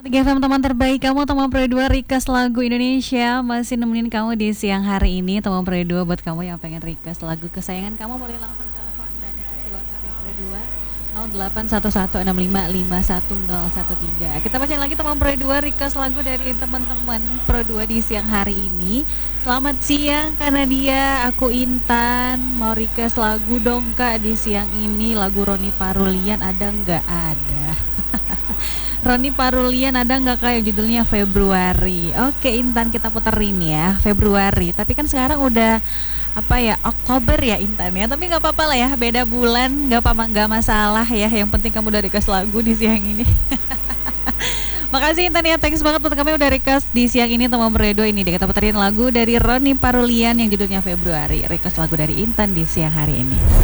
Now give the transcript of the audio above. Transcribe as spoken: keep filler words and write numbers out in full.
tiga F M teman terbaik kamu, teman Pro dua request lagu Indonesia masih nemenin kamu di siang hari ini. Teman Pro dua buat kamu yang pengen request lagu kesayangan kamu boleh langsung telepon dan ikut di WhatsApp Pro dua nol delapan satu satu enam lima lima satu nol satu tiga. Kita bacain lagi teman Pro dua request lagu dari teman-teman Pro dua di siang hari ini. Selamat siang karena dia aku Intan, mau request lagu dong Kak di siang ini, lagu Roni Parulian ada nggak? Ada. Roni Parulian ada nggak Kak yang judulnya Februari? Oke Intan, kita puterin ya Februari. Tapi kan sekarang udah apa ya, Oktober ya Intan ya. Tapi nggak apa-apa lah ya, beda bulan nggak apa nggak masalah ya. Yang penting kamu udah request lagu di siang ini. Makasih Intan ya, thanks banget buat kami udah request di siang ini teman Beredo ini. Kita puterin lagu dari Roni Parulian yang judulnya Februari. Request lagu dari Intan di siang hari ini.